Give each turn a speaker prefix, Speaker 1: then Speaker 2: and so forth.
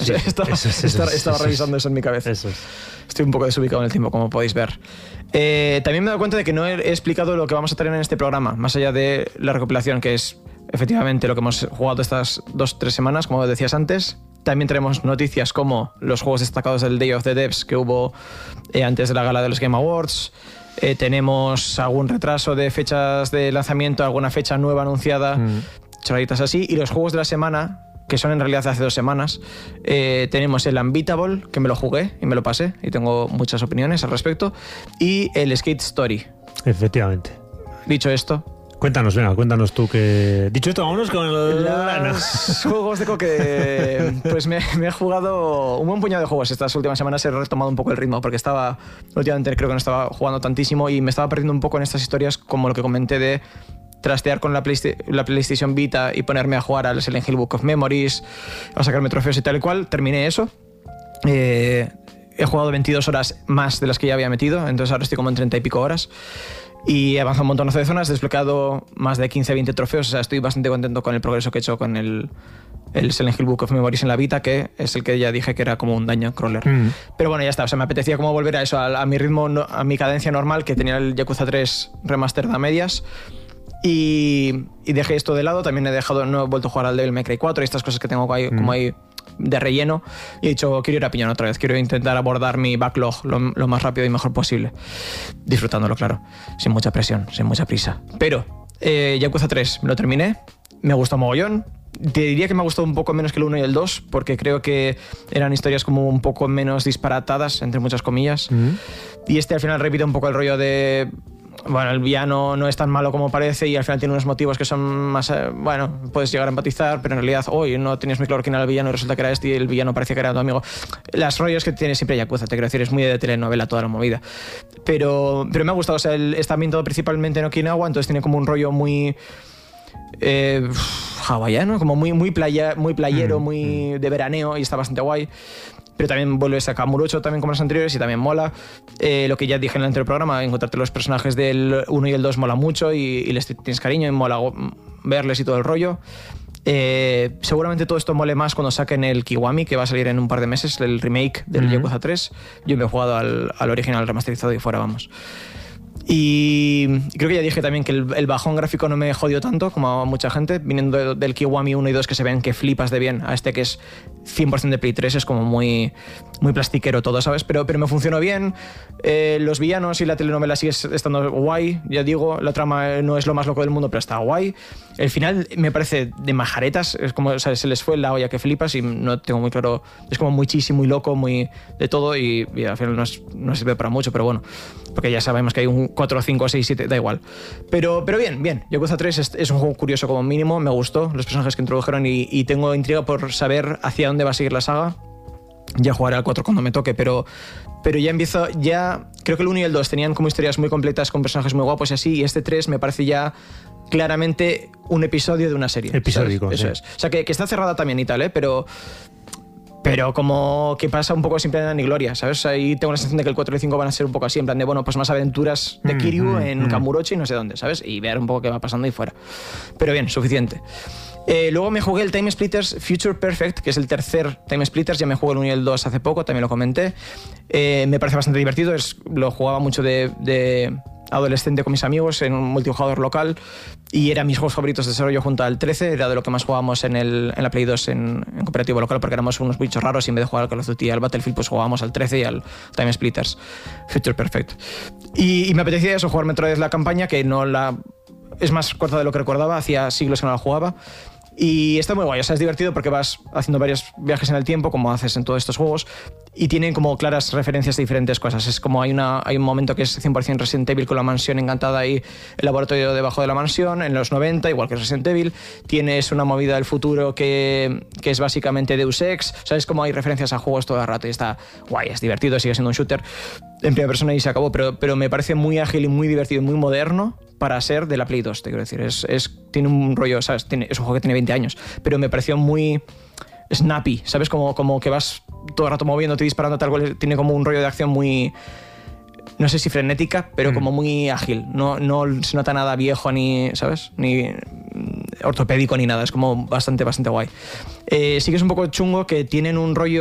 Speaker 1: Sí,
Speaker 2: estaba revisando eso en mi cabeza.
Speaker 1: Eso es.
Speaker 2: Estoy un poco desubicado en el tiempo, como podéis ver. También me he dado cuenta de que no he explicado lo que vamos a tener en este programa, más allá de la recopilación, que es efectivamente lo que hemos jugado estas 2-3 semanas, como decías antes. También tenemos noticias como los juegos destacados del Day of the Devs que hubo antes de la gala de los Game Awards. Tenemos algún retraso de fechas de lanzamiento, alguna fecha nueva anunciada, chorraditas así. Y los juegos de la semana, que son en realidad de hace 2 semanas, tenemos el Unbeatable, que me lo jugué y me lo pasé, y tengo muchas opiniones al respecto, y el Skate Story.
Speaker 1: Efectivamente.
Speaker 2: Dicho esto...
Speaker 1: Cuéntanos tú que... Dicho esto, vámonos con
Speaker 2: los juegos de que pues me he jugado un buen puñado de juegos estas últimas semanas. He retomado un poco el ritmo porque últimamente creo que no estaba jugando tantísimo y me estaba perdiendo un poco en estas historias, como lo que comenté de trastear con la PlayStation Vita y ponerme a jugar al Silent Hill Book of Memories, a sacarme trofeos y tal y cual. Terminé eso. He jugado 22 horas más de las que ya había metido, entonces ahora estoy como en 30 y pico horas. Y he avanzado un montón de zonas, he desbloqueado más de 15-20 trofeos, o sea, estoy bastante contento con el progreso que he hecho con el Silent Hill Book of Memories en la Vita, que es el que ya dije que era como un dungeon crawler. Pero bueno, ya está, o sea, me apetecía como volver a eso, a mi ritmo, a mi cadencia normal, que tenía el Yakuza 3 Remastered a medias. Y dejé esto de lado, también no he vuelto a jugar al Devil May Cry 4 y estas cosas que tengo ahí, como ahí de relleno, y he dicho, quiero ir a piñón otra vez, quiero intentar abordar mi backlog lo más rápido y mejor posible, disfrutándolo, claro, sin mucha presión, sin mucha prisa. Pero Yakuza 3 me lo terminé, me gustó mogollón. Te diría que me ha gustado un poco menos que el 1 y el 2, porque creo que eran historias como un poco menos disparatadas, entre muchas comillas. Y este al final repite un poco el rollo de... Bueno, el villano no es tan malo como parece y al final tiene unos motivos que son más... bueno, puedes llegar a empatizar, pero en realidad hoy no tenías muy claro quién era el villano y resulta que era este y el villano parecía que era tu amigo. Las rollos que tiene siempre Yakuza, te quiero decir, es muy de telenovela toda la movida. Pero me ha gustado, o sea, está ambientado principalmente en Okinawa, entonces tiene como un rollo muy... hawaiano, como muy playero, muy de veraneo, y está bastante guay. Pero también vuelves a Kamurocho también como los anteriores y también mola. Lo que ya dije en el anterior programa, encontrarte los personajes del 1 y el 2 mola mucho y les tienes cariño y mola verles y todo el rollo. Seguramente todo esto mole más cuando saquen el Kiwami, que va a salir en un par de meses, el remake del Yakuza 3. Yo me he jugado al original remasterizado y fuera, vamos. Y creo que ya dije también que el bajón gráfico no me jodió tanto como a mucha gente, viniendo del Kiwami 1 y 2 que se ven que flipas de bien, a este que es 100% de Play 3, es como muy plastiquero todo, ¿sabes? Pero me funcionó bien. Los villanos y la telenovela sigue estando guay, ya digo, la trama no es lo más loco del mundo, pero está guay. El final me parece de majaretas, es como, o sea, se les fue la olla que flipas y no tengo muy claro, es como muy cheesy, muy loco, muy de todo y al final no sirve para mucho, pero bueno, porque ya sabemos que hay un 4, 5, 6, 7, da igual. Pero bien. Yakuza 3 es un juego curioso como mínimo, me gustó los personajes que introdujeron y tengo intriga por saber hacia dónde va a seguir la saga. Ya jugaré al 4 cuando me toque, pero ya creo que el 1 y el 2 tenían como historias muy completas con personajes muy guapos y así, y este 3 me parece ya claramente un episodio de una serie.
Speaker 1: Episódico,
Speaker 2: ¿sabes? Eso es. O sea, que está cerrada también y tal, pero como que pasa un poco sin pena ni gloria, ¿sabes? Ahí tengo la sensación de que el 4 y el 5 van a ser un poco así, en plan de, bueno, pues más aventuras de Kiryu en Kamurocho y no sé dónde, ¿sabes? Y ver un poco qué va pasando ahí fuera. Pero bien, suficiente. Luego me jugué el Time Splitters Future Perfect, que es el tercer Time Splitters. Ya me jugué el 1 y el 2 hace poco, también lo comenté. Me parece bastante divertido, lo jugaba mucho de adolescente con mis amigos en un multijugador local y eran mis juegos favoritos de desarrollo junto al 13, era de lo que más jugábamos en la Play 2 en cooperativo local, porque éramos unos bichos raros y en vez de jugar al Call of Duty y al Battlefield pues jugábamos al 13 y al Time Splitters Future Perfect. Y me apetecía eso, jugarme otra vez la campaña, que es más corta de lo que recordaba, hacía siglos que no la jugaba. Y está muy guay, o sea, es divertido porque vas haciendo varios viajes en el tiempo, como haces en todos estos juegos, y tienen como claras referencias de diferentes cosas. Es como hay un momento que es 100% Resident Evil con la mansión encantada y el laboratorio debajo de la mansión, en los 90, igual que Resident Evil. Tienes una movida del futuro que es básicamente Deus Ex, o sea, es como hay referencias a juegos todo el rato y está guay, es divertido, sigue siendo un shooter en primera persona y se acabó, pero me parece muy ágil y muy divertido y muy moderno para ser de la Play 2, te quiero decir. Tiene un rollo, ¿sabes? Es un juego que tiene 20 años, pero me pareció muy snappy, ¿sabes? Como que vas todo el rato moviéndote y disparando tal cual. Tiene como un rollo de acción muy, no sé si frenética, pero como muy ágil. No se nota nada viejo ni, ¿sabes? Ni ortopédico ni nada, es como bastante guay. Sí que es un poco chungo que tienen un rollo